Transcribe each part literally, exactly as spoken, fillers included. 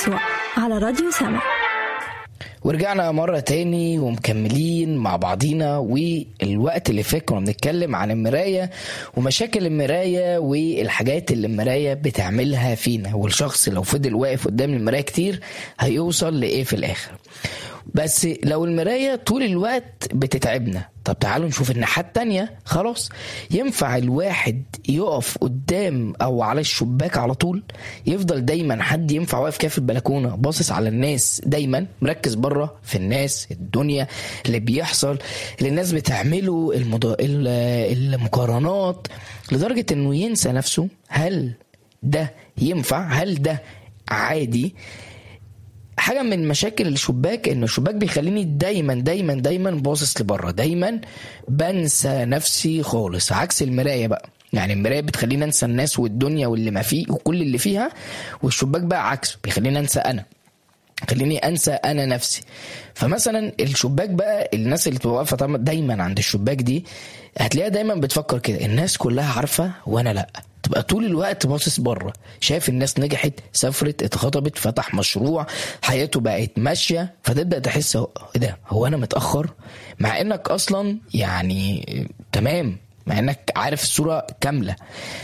أسوأ على راديو سما. ورجعنا مرة تاني ومكملين مع بعضينا. والوقت اللي فات كنا بنتكلم عن المراية ومشاكل المراية والحاجات اللي المراية بتعملها فينا، والشخص لو فضل واقف قدام المراية كتير هيوصل لإيه في الآخر. بس لو المراية طول الوقت بتتعبنا، طب تعالوا نشوف الناحية التانية. خلاص، ينفع الواحد يقف قدام او على الشباك على طول؟ يفضل دايما حد ينفع واقف كده في البلكونة باصص على الناس، دايما مركز بره في الناس، الدنيا اللي بيحصل اللي الناس بتعمله، المض... المقارنات، لدرجة انه ينسى نفسه؟ هل ده ينفع؟ هل ده عادي؟ حاجة من مشاكل الشباك ان الشباك بيخليني دايما دايما دايما باصص لبره، دايما بنسى نفسي خالص، عكس المراية بقى. يعني المراية بتخليني انسى الناس والدنيا واللي ما فيه وكل اللي فيها، والشباك بقى عكسه، بيخليني انسى انا، خليني انسى انا نفسي. فمثلا الشباك بقى، الناس اللي واقفه دايما عند الشباك دي هتلاقيها دايما بتفكر كده: الناس كلها عارفه وانا لا. تبقى طول الوقت باصص بره، شايف الناس نجحت، سافرت، اتخطبت، فتح مشروع، حياته بقت ماشيه، فتبدا تحس ايه ده، هو انا متاخر؟ مع انك اصلا يعني تمام، مع انك عارف الصوره كامله.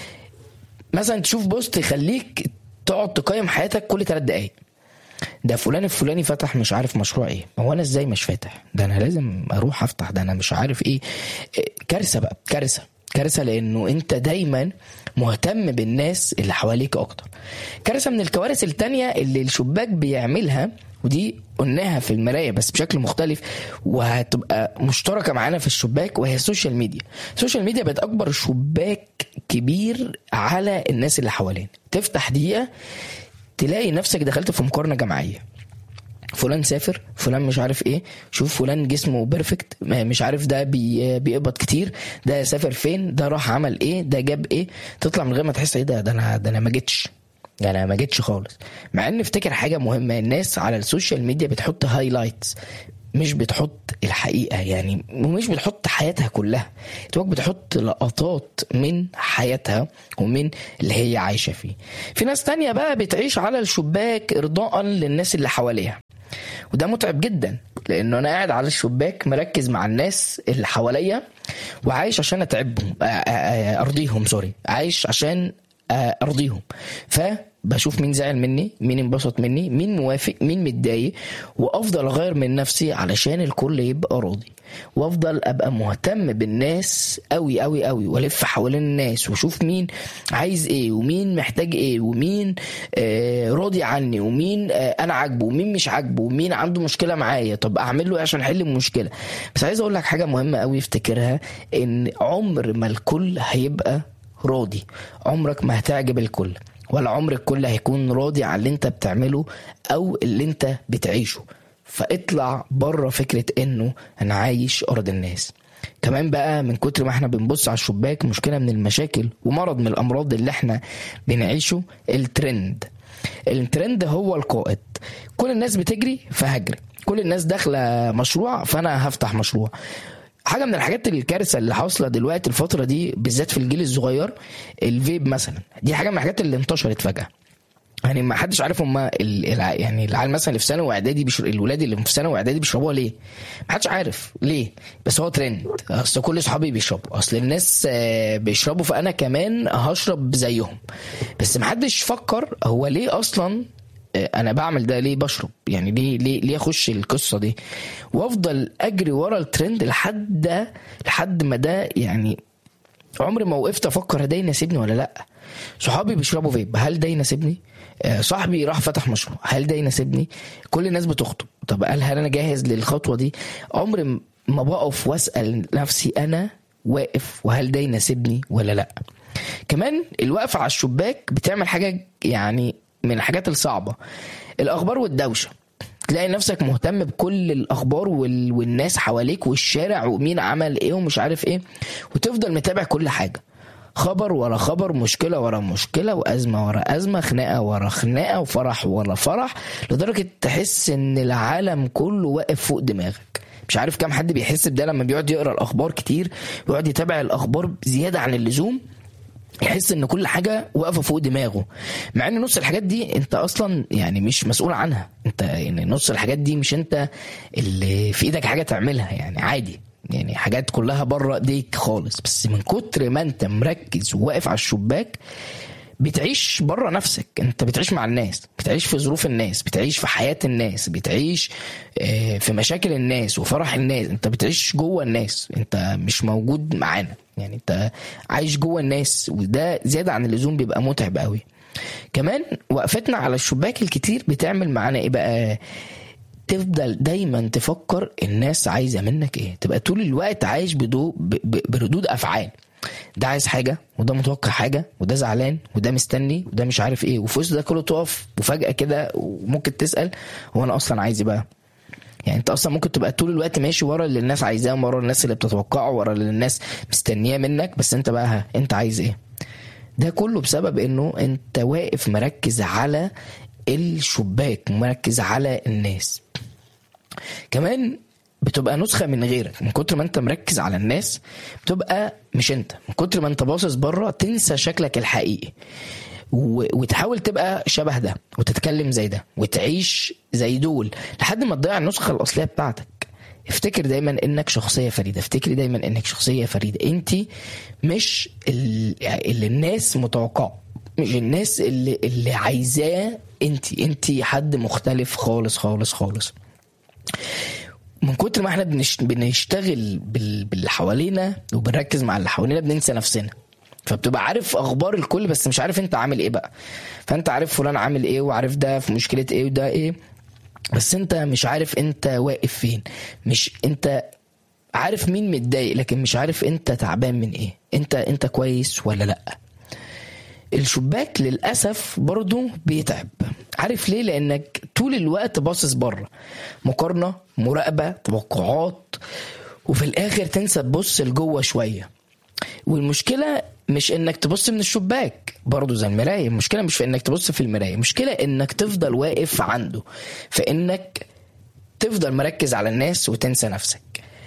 مثلا تشوف بوست يخليك تقعد تقيم حياتك كل ثلاث دقايق: ده فلان الفلاني فتح مش عارف مشروع ايه، هو انا ازاي مش فاتح؟ ده انا لازم اروح افتح، ده انا مش عارف ايه. كارثه بقى، كارثه كارثه، لانه انت دايما مهتم بالناس اللي حواليك اكتر. كارثه من الكوارث التانية اللي الشباك بيعملها، ودي قلناها في المراية بس بشكل مختلف وهتبقى مشتركة معانا في الشباك، وهي السوشيال ميديا. السوشيال ميديا بقت اكبر شباك كبير على الناس اللي حوالين. تفتح دقيقة تلاقي نفسك دخلت في مقارنة جماعية: فلان سافر، فلان مش عارف ايه، شوف فلان جسمه بيرفكت، مش عارف ده بي بيقبض كتير، ده سافر فين، ده راح عمل ايه، ده جاب ايه. تطلع من غير ما تحس ايه ده ده انا ده انا ما جيتش، ده انا ما جيتش خالص. مع ان افتكر حاجة مهمة: الناس على السوشيال ميديا بتحط هايلايتس، مش بتحط الحقيقة، يعني مش بتحط حياتها كلها، توك بتحط لقطات من حياتها ومن اللي هي عايشة فيه. في ناس تانية بقى بتعيش على الشباك ارضاء للناس اللي حواليها، وده متعب جدا، لانه انا قاعد على الشباك مركز مع الناس اللي حواليا وعايش عشان اتعبهم، ارضيهم، سوري، عايش عشان ارضيهم. فبشوف مين زعل مني، مين انبسط مني، مين موافق، مين متضايق، وافضل اغير من نفسي علشان الكل يبقى راضي، وافضل ابقى مهتم بالناس قوي قوي قوي، والف حوالين الناس وشوف مين عايز ايه ومين محتاج ايه ومين آه راضي عني ومين آه انا عاجبه ومين مش عاجبه ومين عنده مشكله معايا، طب اعمل له ايه عشان احل المشكله. بس عايز اقول لك حاجه مهمه قوي افتكرها: ان عمر ما الكل هيبقى راضي، عمرك ما هتعجب الكل، ولا عمر الكل هيكون راضي على اللي انت بتعمله او اللي انت بتعيشه. فاطلع بره فكرة انه انا عايش ارض الناس. كمان بقى من كتر ما احنا بنبص على الشباك، مشكلة من المشاكل ومرض من الامراض اللي احنا بنعيشه: الترند. الترند هو القائد. كل الناس بتجري فهجري، كل الناس داخلة مشروع فانا هفتح مشروع. حاجة من الحاجات الكارثة اللي حاصلة دلوقتي الفترة دي بالذات في الجيل الصغير: الفيب مثلا. دي حاجة من الحاجات اللي انتشرت فجأة، يعني ما حدش عارف هما يعني العيال مثلا اللي في ثانوي واعدادي بيشر... الولاد اللي في ثانوي واعدادي بيشربوها ليه؟ ما حدش عارف ليه، بس هو ترند. اصل كل اصحابي بيشربوا، اصل الناس بيشربوا فانا كمان هشرب زيهم. بس ما حدش فكر هو ليه اصلا انا بعمل ده، ليه بشرب، يعني ليه ليه ليه اخش القصه دي وافضل اجري ورا الترند لحد ده لحد ما ده يعني عمري ما وقفت افكر ده يناسبني ولا لا. صحابي بيشربوا فيب، هل ده يناسبني؟ صاحبي راح فتح مشروع، هل ده يناسبني؟ كل الناس بتخطب، طب هل هل انا جاهز للخطوه دي؟ عمري ما بقف واسال نفسي انا واقف وهل ده يناسبني ولا لا. كمان الوقفه على الشباك بتعمل حاجه يعني من الحاجات الصعبه: الاخبار والدوشه. تلاقي نفسك مهتم بكل الاخبار والناس حواليك والشارع ومين عمل ايه ومش عارف ايه، وتفضل متابع كل حاجه، خبر ورا خبر، مشكله ورا مشكله، وازمه ورا ازمه، خناقه ورا خناقه، وفرح ورا فرح، لدرجه تحس ان العالم كله واقف فوق دماغك. مش عارف كم حد بيحس بده لما بيقعد يقرا الاخبار كتير ويقعد يتابع الاخبار زياده عن اللزوم. يحس ان كل حاجه واقفه فوق دماغه، مع ان نص الحاجات دي انت اصلا يعني مش مسؤول عنها. انت يعني نص الحاجات دي مش انت اللي في ايدك حاجه تعملها، يعني عادي، يعني حاجات كلها بره ايديك خالص. بس من كتر ما انت مركز وواقف على الشباك بتعيش بره نفسك. انت بتعيش مع الناس، بتعيش في ظروف الناس، بتعيش في حياة الناس، بتعيش في مشاكل الناس وفرح الناس. انت بتعيش جوه الناس، انت مش موجود معانا، يعني انت عايش جوه الناس، وده زيادة عن اللزوم بيبقى متعب قوي. كمان وقفتنا على الشباك الكتير بتعمل معانا ايه بقى؟ تفضل دايما تفكر الناس عايزة منك ايه، تبقى طول الوقت عايش بدو بردود افعال. ده عايز حاجة، وده متوقع حاجة، وده زعلان، وده مستني، وده مش عارف ايه، وفي وسط ده كله تقف وفجأة كده وممكن تسأل هو انا اصلا عايز ايه بقى؟ يعني انت اصلا ممكن تبقى طول الوقت ماشي ورا اللي الناس عايزاه، ورا الناس اللي بتتوقعه، ورا اللي الناس مستنياه منك، بس انت بقى ها انت عايز ايه؟ ده كله بسبب انه انت واقف مركز على الشباك، مركز على الناس. كمان بتبقى نسخة من غيرك، من كتر ما انت مركز على الناس بتبقى مش انت، من كتر ما انت باصص بره تنسى شكلك الحقيقي، وتحاول تبقى شبه ده وتتكلم زي ده وتعيش زي دول لحد ما تضيع النسخة الأصلية بتاعتك. افتكر دايما انك شخصية فريدة، افتكري دايما انك شخصية فريدة. انت مش اللي الناس متوقعه، مش الناس اللي, اللي عايزاه، انت انت حد مختلف خالص خالص خالص. من كتر ما احنا بنشتغل باللي حوالينا وبنركز مع اللي حوالينا بننسى نفسنا، فبتبقى عارف اخبار الكل بس مش عارف انت عامل ايه بقى. فانت عارف فلان عامل ايه، وعارف ده في مشكلة ايه وده ايه، بس انت مش عارف انت واقف فين. مش انت عارف مين متضايق، لكن مش عارف انت تعبان من ايه، انت انت كويس ولا لا. الشباك للأسف برضو بيتعب. عارف ليه؟ لأنك طول الوقت باصص بره، مقارنة، مراقبة، توقعات، وفي الآخر تنسى تبص لجوه شوية. والمشكلة مش انك تبص من الشباك، برضو زي المراية. المشكلة مش في انك تبص في المراية، المشكلة انك تفضل واقف عنده، فانك تفضل مركز على الناس وتنسى نفسك.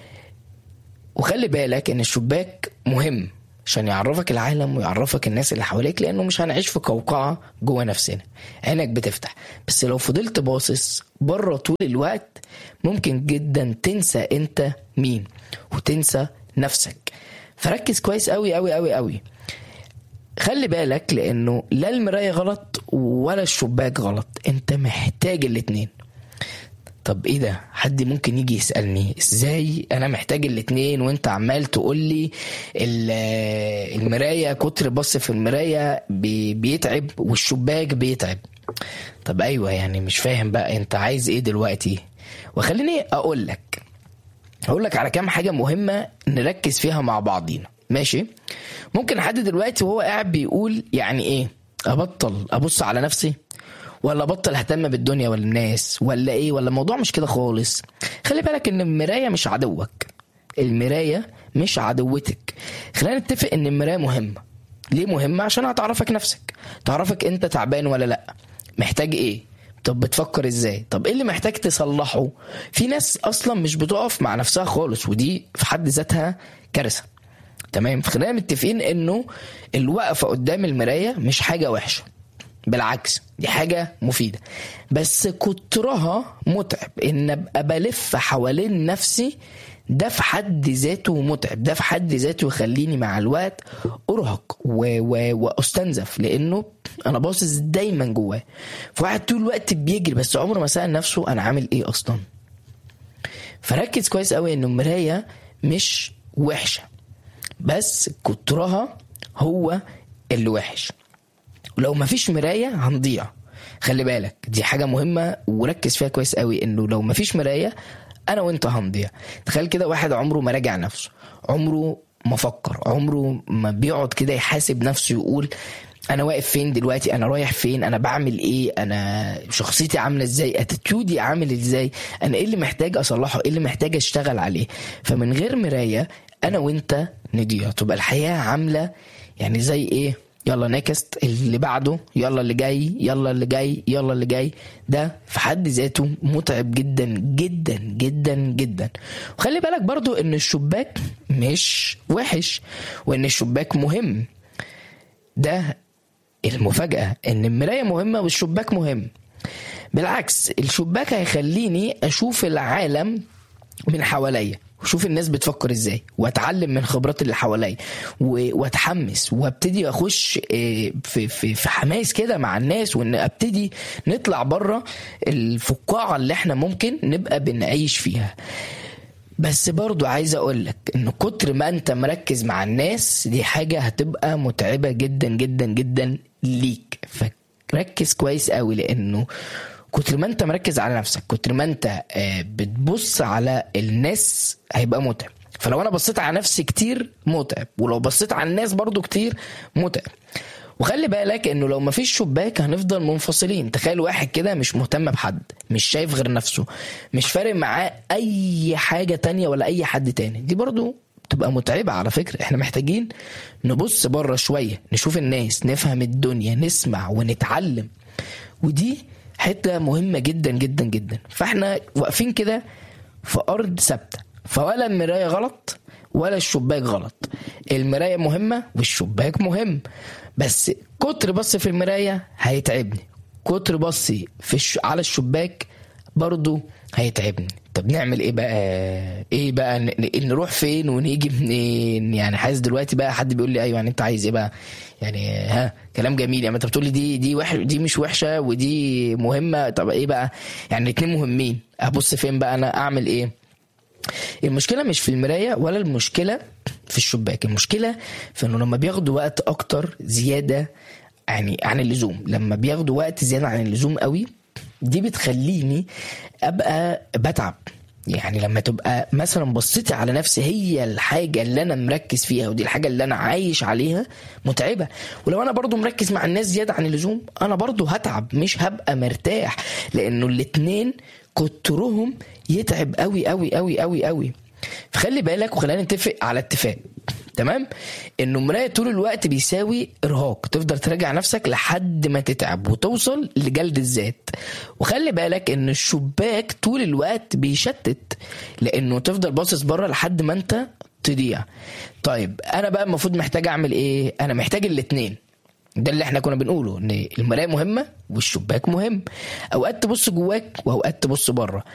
وخلي بالك ان الشباك مهم عشان يعرفك العالم ويعرفك الناس اللي حواليك، لانه مش هنعيش في قوقعة جوه نفسنا. عينك بتفتح، بس لو فضلت باصص بره طول الوقت ممكن جدا تنسى انت مين وتنسى نفسك. فركز كويس قوي قوي قوي قوي. خلي بالك لانه لا المراية غلط ولا الشباك غلط، انت محتاج الاتنين. طب ايه ده؟ حد ممكن يجي يسألني ازاي انا محتاج الاتنين وانت عمال تقولي المراية كتر بص في المراية بيتعب والشباك بيتعب. طب ايوه، يعني مش فاهم بقى انت عايز ايه دلوقتي. وخليني اقول لك اقول لك على كام حاجة مهمة نركز فيها مع بعضينا. ماشي؟ ممكن حد دلوقتي وهو قاعد بيقول يعني ايه ابطل ابص على نفسي، ولا بطل اهتم بالدنيا ولا الناس، ولا ايه، ولا الموضوع مش كده خالص. خلي بالك ان المراية مش عدوك، المراية مش عدوتك. خلينا نتفق ان المراية مهمة. ليه مهمة؟ عشان هتعرفك نفسك، تعرفك انت تعبان ولا لا، محتاج ايه، طب بتفكر ازاي، طب ايه اللي محتاج تصلحه. في ناس اصلا مش بتقف مع نفسها خالص، ودي في حد ذاتها كارثة. تمام؟ خلينا متفقين انه الوقفة قدام المراية مش حاجة وحشة، بالعكس دي حاجة مفيدة، بس كترها متعب. ان ابقى بلف حوالين نفسي ده في حد ذاته متعب، ده في حد ذاته يخليني مع الوقت ارهق و... و... واستنزف، لانه انا باصص دايما جواه. فواحد طول الوقت بيجري بس عمره ما سأل نفسه انا عامل ايه اصلا. فركز كويس قوي انه المراية مش وحشة، بس كترها هو اللي وحش. ولو ما فيش مراية هنضيع. خلي بالك دي حاجة مهمة وركز فيها كويس قوي، انه لو ما فيش مراية انا وانت هنضيع. تخيل كده واحد عمره ما راجع نفسه، عمره ما فكر، عمره ما بيقعد كده يحاسب نفسه يقول انا واقف فين دلوقتي، انا رايح فين، انا بعمل ايه، انا شخصيتي عاملة ازاي، اتيتيودي عامل ازاي، انا ايه اللي محتاج اصلحه، ايه اللي محتاج اشتغل عليه. فمن غير مراية انا وانت نضيع. تبقى الحياة عاملة يعني زي ايه، يلا نكست اللي بعده، يلا اللي جاي، يلا اللي جاي، يلا اللي جاي. ده في حد ذاته متعب جدا جدا جدا جدا. وخلي بالك برضو ان الشباك مش وحش، وان الشباك مهم. ده المفاجأة، ان المراية مهمة والشباك مهم. بالعكس، الشباك هيخليني اشوف العالم من حواليا وشوف الناس بتفكر ازاي، واتعلم من خبرات اللي حواليا، واتحمس وابتدي اخش في في في حماس كده مع الناس، وان ابتدي نطلع بره الفقاعة اللي احنا ممكن نبقى بنعيش فيها. بس برضو عايز اقولك ان كتر ما انت مركز مع الناس دي حاجة هتبقى متعبة جدا جدا جدا ليك. فركز كويس قوي، لانه كتر ما انت مركز على نفسك، كتر ما انت بتبص على الناس هيبقى متعب. فلو انا بصيت على نفسي كتير متعب، ولو بصيت على الناس برضو كتير متعب. وخلي بالك انه لو مفيش شباك هنفضل منفصلين. تخيل واحد كده مش مهتم بحد، مش شايف غير نفسه، مش فارق معاه اي حاجة تانية ولا اي حد تاني، دي برضو تبقى متعبة. على فكرة احنا محتاجين نبص بره شوية، نشوف الناس، نفهم الدنيا، نسمع ونتعلم، ودي حتة مهمة جدا جدا جدا. فاحنا واقفين كده في ارض ثابتة، فولا المراية غلط ولا الشباك غلط. المراية مهمة والشباك مهم، بس كتر بص في المراية هيتعبني، كتر بصي في الش... على الشباك برضو هيتعبني. طب نعمل ايه بقى؟ ايه بقى ن... نروح فين ونيجي منين؟ يعني حاسس دلوقتي بقى حد بيقول لي ايوه يعني انت عايز ايه بقى؟ يعني ها كلام جميل، يعني انت بتقول لي دي دي وح... دي مش وحشة ودي مهمة، طب ايه بقى؟ يعني الاتنين مهمين، ابص فين بقى؟ انا اعمل ايه؟ المشكلة مش في المراية ولا المشكلة في الشباك، المشكلة في انه لما بياخدوا وقت اكتر زيادة يعني عن اللزوم، لما بياخدوا وقت زيادة عن اللزوم قوي، دي بتخليني ابقى بتعب. يعني لما تبقى مثلا بصيتي على نفسي هي الحاجة اللي انا مركز فيها ودي الحاجة اللي انا عايش عليها، متعبة. ولو انا برضو مركز مع الناس زيادة عن اللزوم انا برضو هتعب، مش هبقى مرتاح، لانه الاتنين كترهم يتعب قوي قوي قوي قوي قوي. فخلي بالك، وخلينا نتفق على اتفاق تمام، انه مراية طول الوقت بيساوي ارهاق، تفضل تراجع نفسك لحد ما تتعب وتوصل لجلد الذات. وخلي بالك ان الشباك طول الوقت بيشتت، لانه تفضل باصص بره لحد ما انت تضيع. طيب انا بقى المفروض محتاج اعمل ايه؟ انا محتاج الاتنين. ده اللي احنا كنا بنقوله، ان المراية مهمة والشباك مهم. اوقات تبص جواك واوقات تبص بره.